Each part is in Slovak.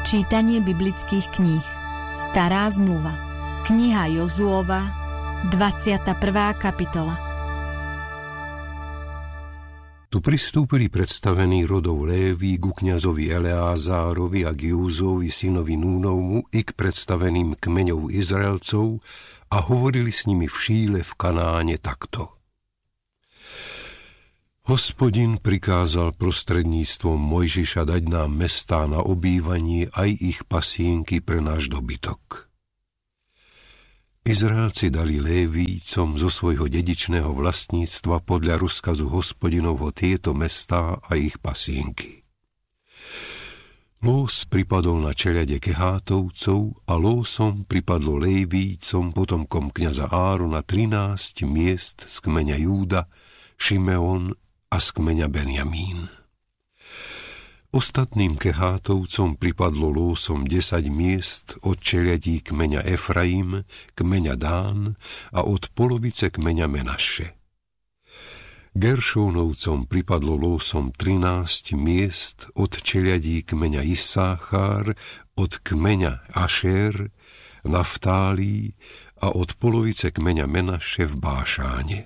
Čítanie biblických kníh. Stará zmluva. Kniha Jozuova, 21. kapitola. Tu pristúpili predstavení rodov Léví ku kňazovi Eleázárovi a k Júzovi synovi Núnovmu i k predstaveným kmeňov Izraelcov a hovorili s nimi v Šíle v Kanáne takto. Hospodin prikázal prostredníctvom Mojžiša dať nám mestá na obývanie aj ich pasienky pre náš dobytok. Izraelci dali Lévícom zo svojho dedičného vlastníctva podľa rozkazu Hospodinovho tieto mestá a ich pasienky. Lós pripadol na čeľade Kehátovcov a lósom pripadlo Lévícom potomkom kňaza Árona 13 miest z kmeňa Júda, Šimeon a z kmeňa Benjamín. Ostatným Kehátovcom pripadlo lósom 10 miest od čeľadí kmeňa Efraim, kmeňa Dán a od polovice kmeňa Menaše. Geršónovcom pripadlo lósom 13 miest od čeľadí kmeňa Issáchár, od kmeňa Ašér, Naftálí a od polovice kmeňa Menaše v Bášáne.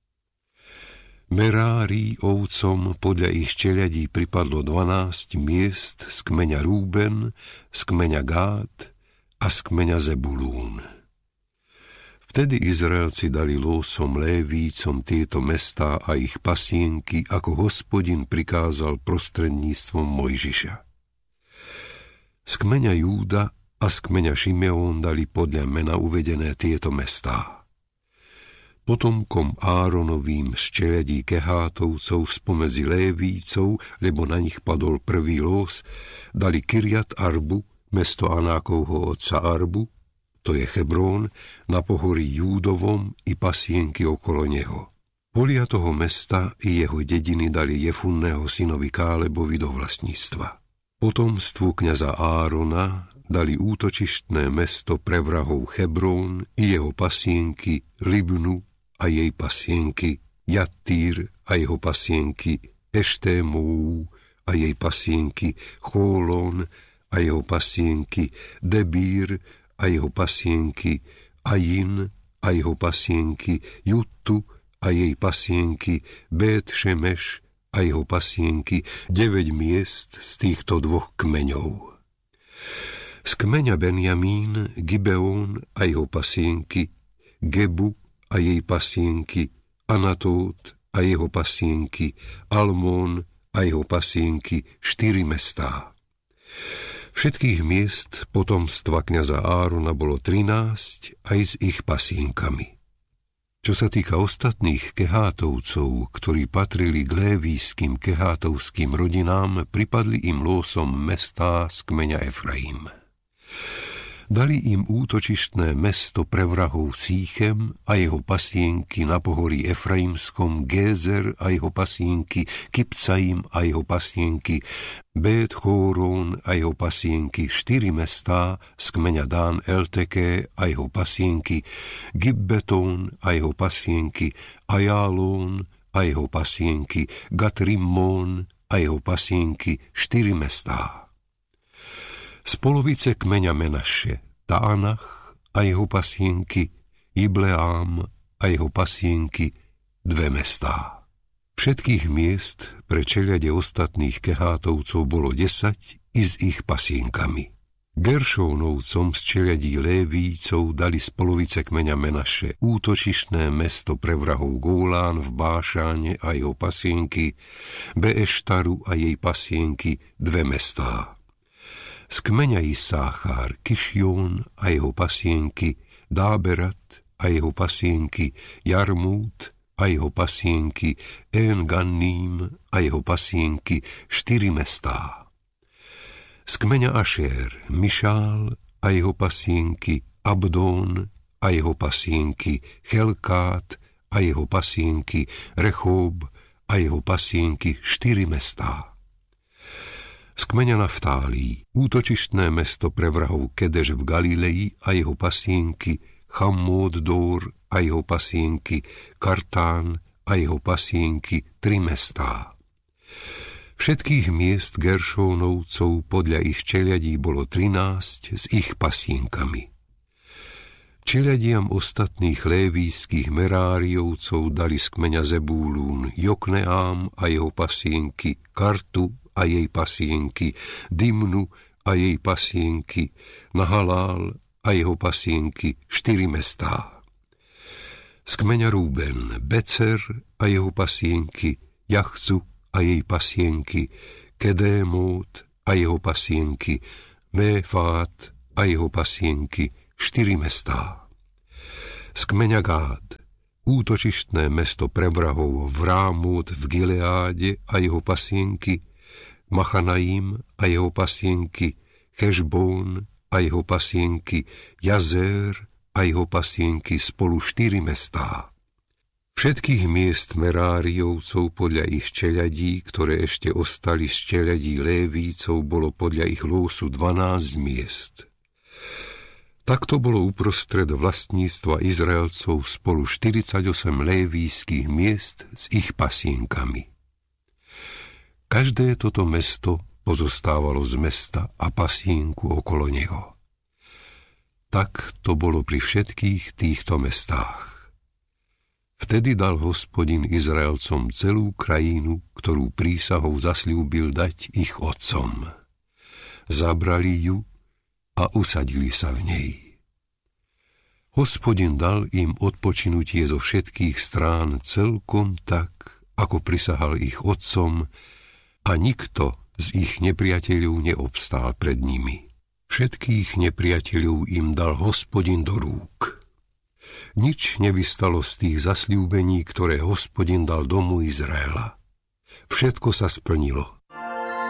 Merári ovcom podľa ich čeľadí pripadlo 12 miest z kmeňa Rúben, z kmeňa Gád a z kmeňa Zebulún. Vtedy Izraelci dali lósom Lévícom tieto mestá a ich pasienky, ako Hospodin prikázal prostredníctvom Mojžiša. Z kmeňa Júda a z kmeňa Šimeón dali podľa mena uvedené tieto mestá. Potomkom Áronovým z čeľadí Kehátovcov spomedzi Lévícov, lebo na nich padol prvý lós, dali Kirjat Arbu, mesto Anákovho otca Arbu, to je Hebrón, na pohorí Júdovom i pasienky okolo neho. Polia toho mesta i jeho dediny dali Jefunného synovi Kálebovi do vlastníctva. Potomstvu kňaza Árona dali útočištné mesto pre vrahov Hebrón i jeho pasienky Libnu a jej pasienky, Jattír a jeho pasienky, Eštémou a jej pasienky, Chólon a jeho pasienky, Debír a jeho pasienky, Ajin a jeho pasienky, Juttu a jej pasienky, Bét Šemeš a jeho pasienky, 9 miest z týchto dvoch kmeňov. Z kmeňa Benjamín, Gibeón a jeho pasienky, Gebu a jej pasienky, Anatót a jeho pasienky, Almón a jeho pasienky, 4 mestá. Všetkých miest potomstva kňaza Árona bolo 13 aj s ich pasienkami. Čo sa týka ostatných Kehátovcov, ktorí patrili k lévískym kehátovským rodinám, pripadli im lósom mestá z kmeňa Efraim. Dali im útočištné mesto pre vrahov Síchem a jeho pasienky na pohorí Efraimskom, Gézer a jeho pasienky, Kipcaim a jeho pasienky, Bét Chórón a jeho pasienky, 4 mestá z kmeňa Dán Elteke a jeho pasienky, Gibbetón a jeho pasienky, Ajálón a jeho pasienky, Gat-Rimmón a jeho pasienky, 4 mestá. Z polovice kmeňa Menaše, Taanach a jeho pasienky, Ibleám a jeho pasienky, 2 mestá. Všetkých miest pre čeľade ostatných Kehátovcov bolo 10 i s ich pasienkami. Geršónovcom z čeľadí Lévícov dali z polovice kmeňa Menaše útočištné mesto pre vrahov Gólán v Bášáne a jeho pasienky, Beeštaru a jej pasienky, 2 mestá. Z kmeňa Issáchár, Kišjón a jeho pasienky, Dáberat a jeho pasienky, Jarmút a jeho pasienky, En-Ganním a jeho pasienky, 4 mestá. Z kmeňa Ašér, Mišál a jeho pasienky, Abdón a jeho pasienky, Chelkát a jeho pasienky, Rechób a jeho pasienky, 4 mestá. Z kmeňa Naftálí, útočištné mesto pre vrahov Kedeš v Galilei a jeho pasienky, Chammód-Dór a jeho pasienky, Kartán a jeho pasienky, 3 mestá. Všetkých miest Geršónovcov podľa ich čeľadí bolo 13 s ich pasienkami. Čeľadiam ostatných lévíjských Meráriovcov dali z kmeňa Zebúlún Jokneám a jeho pasienky, Kartu a jej pasienky, Dimnu a jej pasienky, Nahalál a jeho pasienky, 4 mestá. Z kmeňa Rúben Becer a jeho pasienky, Jachcu a jej pasienky, Kedémót a jeho pasienky, Méfát a jeho pasienky, 4 mestá. Z kmeňa Gád útočištné mesto pre vrahov Vrámót v Gileáde a jeho pasienky, Machanaim a jeho pasienky, Chešbón a jeho pasienky, Jazér a jeho pasienky, spolu 4 mestá. Všetkých miest Meráriovcov podľa ich čeľadí, ktoré ešte ostali z čeľadí Lévícov, bolo podľa ich lósu 12 miest. Takto bolo uprostred vlastníctva Izraelcov spolu 48 lévíjských miest s ich pasienkami. Každé toto mesto pozostávalo z mesta a pasienku okolo neho. Tak to bolo pri všetkých týchto mestách. Vtedy dal Hospodin Izraelcom celú krajinu, ktorú prísahou zasľúbil dať ich otcom. Zabrali ju a usadili sa v nej. Hospodin dal im odpočinutie zo všetkých strán celkom tak, ako prisahal ich otcom, a nikto z ich nepriateľov neobstál pred nimi. Všetkých nepriateľov im dal Hospodin do rúk. Nič nevystalo z tých zasľúbení, ktoré Hospodin dal domu Izraela. Všetko sa splnilo.